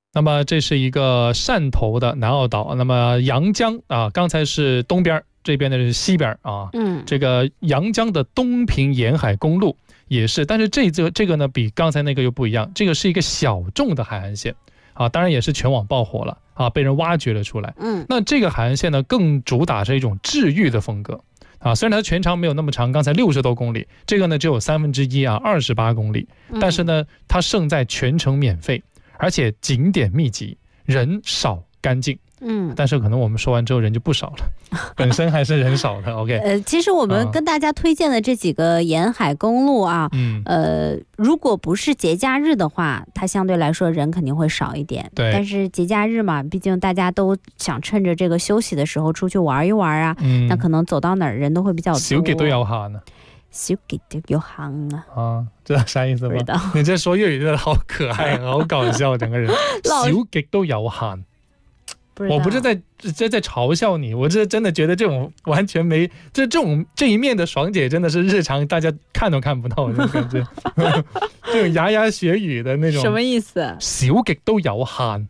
那么这是一个汕头的南澳岛，那么阳江啊，刚才是东边，这边的是西边啊。这个阳江的东平沿海公路也是，但是这个呢比刚才那个又不一样，这个是一个小众的海岸线啊，当然也是全网爆火了啊，被人挖掘了出来。那这个海岸线呢更主打是一种治愈的风格啊，虽然它全长没有那么长，刚才60多公里，这个呢只有1/3啊，28公里，但是呢它胜在全程免费，而且景点密集，人少干净。但是可能我们说完之后人就不少了，本身还是人少的。OK， 其实我们跟大家推荐的这几个沿海公路啊，如果不是节假日的话，它相对来说人肯定会少一点。 对， 但是节假日嘛，毕竟大家都想趁着这个休息的时候出去玩一玩啊，那可能走到哪儿人都会比较多。 小幾都有限呢。 小幾都有限啊！ 知道啥意思吗？你这说粤语真的好可爱，好搞笑，整个人。小幾都有限。我不是在嘲笑你，我是真的觉得这种完全没这一面的爽姐真的是日常大家看都看不到的感觉，这种牙牙学语的那种。 什么意思？ 小極都有限，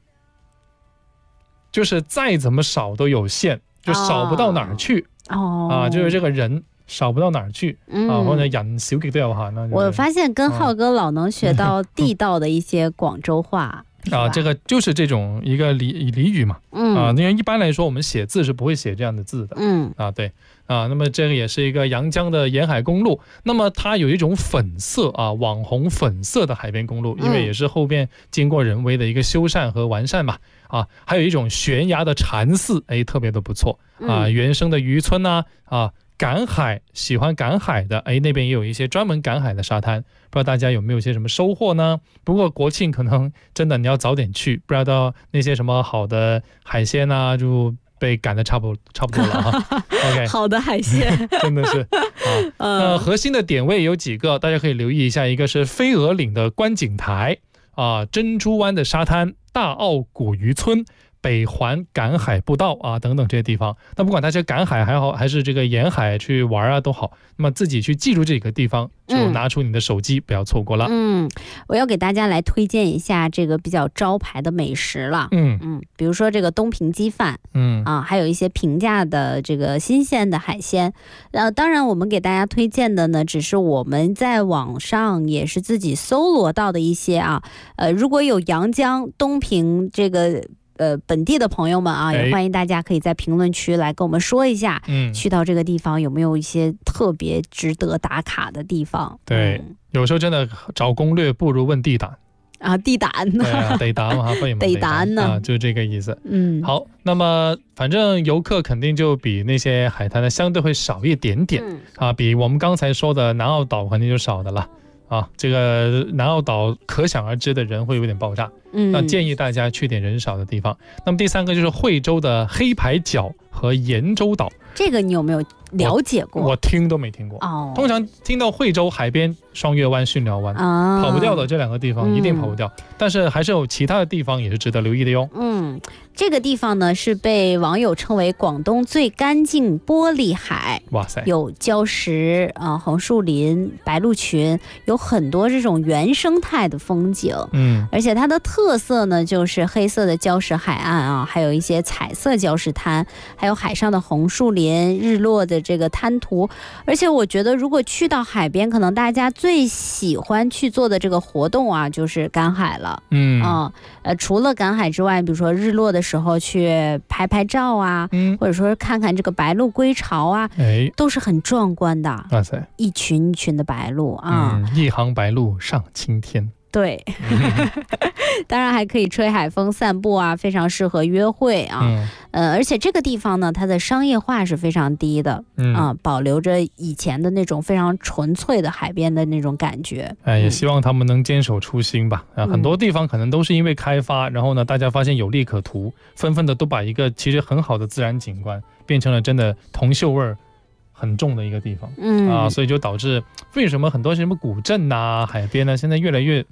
就是再怎么少都有限，就少不到哪儿去。就是这个人少不到哪儿去啊，或者人小極都有限呢。 我发现跟浩哥老能学到地道的一些广州话。 这个就是这种一个俚语嘛，因为一般来说我们写字是不会写这样的字的，对啊，那么这个也是一个阳江的沿海公路，那么它有一种粉色啊，网红粉色的海边公路，因为也是后边经过人为的一个修缮和完善嘛，还有一种悬崖的禅寺，特别的不错啊，原生的渔村啊，赶海喜欢赶海的，那边也有一些专门赶海的沙滩，不知道大家有没有一些什么收获呢？不过国庆可能真的你要早点去，不知道那些什么好的海鲜啊就被赶得差不多了哈。OK， 好的海鲜真的是那核心的点位有几个，大家可以留意一下，一个是飞鹅岭的观景台珍珠湾的沙滩，大澳古渔村，北环赶海步道等等这些地方。那不管大家赶海还好，还是这个沿海去玩都好，那么自己去记住这个地方，就拿出你的手机，不要错过了。 我要给大家来推荐一下这个比较招牌的美食了。比如说这个东平鸡饭，还有一些平价的这个新鲜的海鲜。当然我们给大家推荐的呢，只是我们在网上也是自己搜罗到的一些如果有阳江东平这个本地的朋友们也欢迎大家可以在评论区来跟我们说一下，去到这个地方有没有一些特别值得打卡的地方。 对，有时候真的找攻略不如问地胆地胆呢？ 地胆嘛， 地胆呢， 就是这个意思。好，那么反正游客肯定就比那些海滩呢相对会少一点点比我们刚才说的南澳岛肯定就少的了。这个南澳岛可想而知的人会有点爆炸，那建议大家去点人少的地方。那么第三个就是惠州的黑牌角和盐洲岛， 这个你有没有了解过？ 我听都没听过。通常听到惠州海边双月湾、巽寮湾，跑不掉的这两个地方一定跑不掉，但是还是有其他的地方也是值得留意的哟。 这个地方呢是被网友称为广东最干净玻璃海。 哇塞， 有礁石红树林、白鹭群，有很多这种原生态的风景。而且它的特色呢就是黑色的礁石海岸还有一些彩色礁石滩，还有海上的红树林、日落的这个滩涂。而且我觉得如果去到海边，可能大家最喜欢去做的这个活动就是赶海了。除了赶海之外，比如说日落的时候去拍拍照或者说看看这个白鹭归巢都是很壮观的。 哇塞， 一群一群的白鹭一行白鹭上青天。 对，当然还可以吹海风、散步非常适合约会而且这个地方呢，它的商业化是非常低的保留着以前的那种非常纯粹的海边的那种感觉。 也希望他们能坚守初心吧。很多地方可能都是因为开发，然后呢，大家发现有利可图，纷纷的都把一个其实很好的自然景观变成了真的铜锈味很重的一个地方所以就导致为什么很多什么古镇海边呢，现在越来越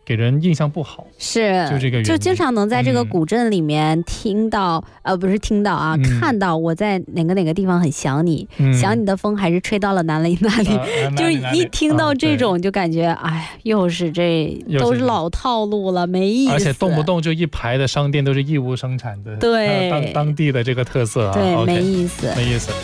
给人印象不好， 是就这个原因， 就经常能在这个古镇里面听到，不是听到啊，看到我在哪个地方很想你，想你的风还是吹到了哪里，就是一听到这种就感觉，哎，又是都是老套路了，没意思， 而且动不动就一排的商店都是义乌生产的， 对， 当地的这个特色啊， 对，没意思， 没意思。